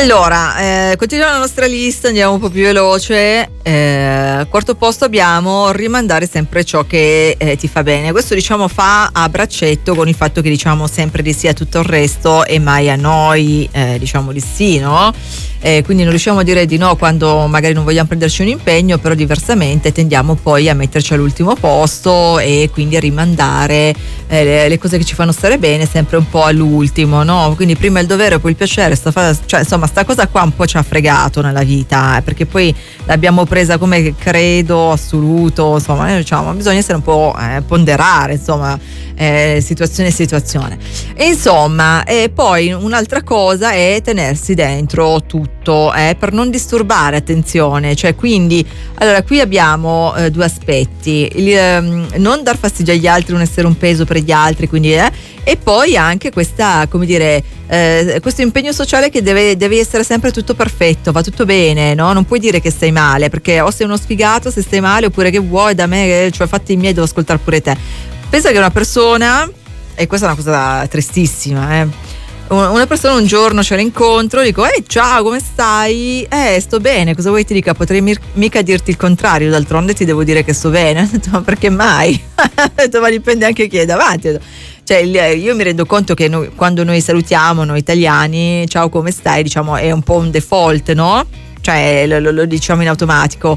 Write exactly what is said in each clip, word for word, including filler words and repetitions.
Allora, eh, continuiamo la nostra lista, andiamo un po' più veloce. Eh, quarto posto abbiamo rimandare sempre ciò che eh, ti fa bene. Questo diciamo fa a braccetto con il fatto che diciamo sempre di sì a tutto il resto e mai a noi, eh, diciamo di sì, no? Eh, quindi non riusciamo a dire di no quando magari non vogliamo prenderci un impegno, però diversamente tendiamo poi a metterci all'ultimo posto e quindi a rimandare eh, le, le cose che ci fanno stare bene sempre un po' all'ultimo, no? Quindi prima il dovere poi il piacere, sta fa- cioè insomma sta cosa qua un po' ci ha fregato nella vita, eh, perché poi l'abbiamo presa come credo assoluto, insomma noi diciamo bisogna essere un po' eh, ponderare, insomma eh, situazione e situazione e insomma e poi un'altra cosa è tenersi dentro tutto eh, per non disturbare, attenzione, cioè quindi allora qui abbiamo eh, due aspetti, il, ehm, non dar fastidio agli altri, non essere un peso per gli altri, quindi eh, e poi anche questa, come dire, eh, questo impegno sociale che deve, deve essere sempre tutto perfetto, va tutto bene, no? Non puoi dire che stai male, perché o sei uno sfigato se stai male, oppure che vuoi da me, cioè fatti i miei, devo ascoltare pure te. Pensa che una persona, e questa è una cosa tristissima, eh, una persona un giorno c'era incontro, dico ehi ciao come stai? Eh sto bene, cosa vuoi ti dica? Potrei mir- mica dirti il contrario, d'altronde ti devo dire che sto bene. Ho detto ma perché mai? Ho detto ma dipende anche chi è davanti. Cioè io mi rendo conto che noi, quando noi salutiamo noi italiani ciao come stai diciamo è un po' un default, no? Cioè lo, lo, lo diciamo in automatico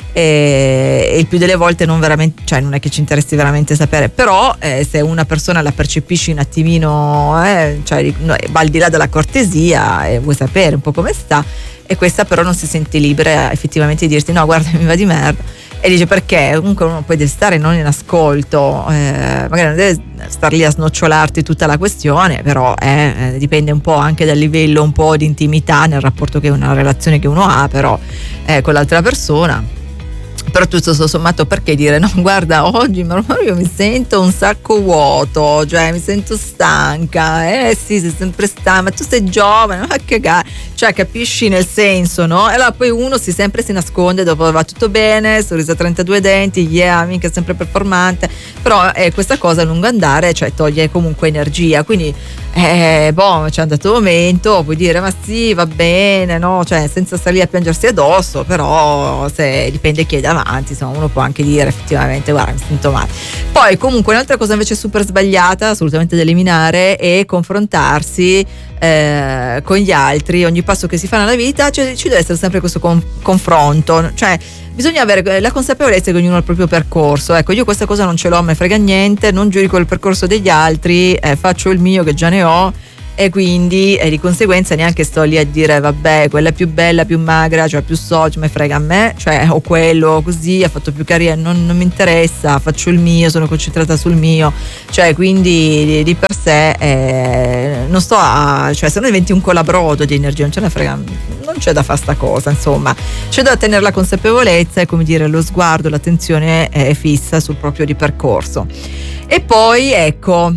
e, e il più delle volte non veramente, cioè non è che ci interessi veramente sapere, però eh, se una persona la percepisci un attimino eh, cioè va al di là della cortesia e vuoi sapere un po' come sta, e questa però non si sente libera effettivamente di dirti no guarda mi va di merda, e dice perché comunque uno poi deve stare non in ascolto, eh, magari non deve star lì a snocciolarti tutta la questione, però eh, eh, dipende un po' anche dal livello un po' di intimità nel rapporto che una relazione che uno ha però eh, con l'altra persona. Però tutto sommato perché dire no guarda oggi io mi sento un sacco vuoto, cioè mi sento stanca, eh sì sei sempre stanca, ma tu sei giovane, ma cagare, cioè capisci nel senso, no? E allora poi uno si sempre si nasconde dopo va tutto bene, sorriso a trentadue denti, yeah mica sempre performante, però eh, questa cosa a lungo andare cioè toglie comunque energia, quindi eh boh c'è andato un momento, puoi dire ma sì va bene, no? Cioè senza stare lì a piangersi addosso, però se dipende chi è davanti, insomma uno può anche dire effettivamente guarda mi sento male. Poi comunque un'altra cosa invece super sbagliata assolutamente da eliminare è confrontarsi eh, con gli altri, ogni passo che si fa nella vita cioè, ci deve essere sempre questo con- confronto, cioè bisogna avere la consapevolezza che ognuno ha il proprio percorso, ecco io questa cosa non ce l'ho, me frega niente, non giudico il percorso degli altri, eh, faccio il mio che già ne ho e quindi eh, di conseguenza neanche sto lì a dire vabbè quella è più bella, più magra, cioè più so, me frega a me, cioè o quello così ha fatto più carriera, non, non mi interessa, faccio il mio, sono concentrata sul mio, cioè quindi di, di per sé eh, non sto a, cioè se non diventi un colabrodo di energia non ce ne frega, non c'è da fare sta cosa, insomma c'è da tenere la consapevolezza e come dire lo sguardo, l'attenzione è fissa sul proprio di percorso. E poi ecco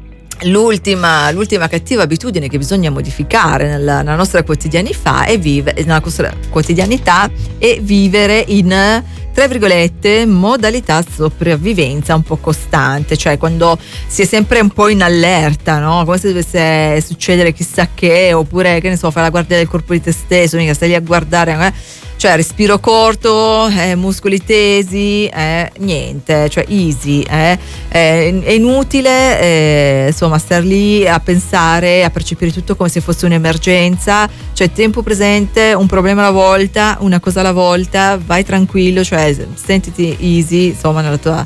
L'ultima, l'ultima cattiva abitudine che bisogna modificare nella, nella nostra quotidianità è, vive, nella nostra quotidianità è vivere in tra virgolette modalità sopravvivenza un po' costante, cioè quando si è sempre un po' in allerta, no? Come se dovesse succedere chissà che, oppure che ne so, fare la guardia del corpo di te stesso, mica stai lì a guardare, eh? Cioè respiro corto, eh, muscoli tesi, eh, niente, cioè easy, eh, eh, è inutile eh, insomma star lì a pensare, a percepire tutto come se fosse un'emergenza, cioè tempo presente, un problema alla volta, una cosa alla volta, vai tranquillo, cioè sentiti easy, insomma nella tua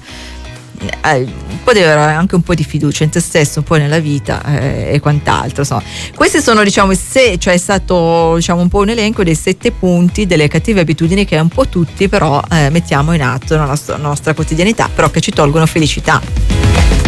eh, poi devi avere anche un po' di fiducia in te stesso, un po' nella vita eh, e quant'altro, insomma. Questi sono diciamo i se, cioè è stato diciamo un po' un elenco dei sette punti delle cattive abitudini che un po' tutti però eh, mettiamo in atto nella nostra, nostra quotidianità, però che ci tolgono felicità.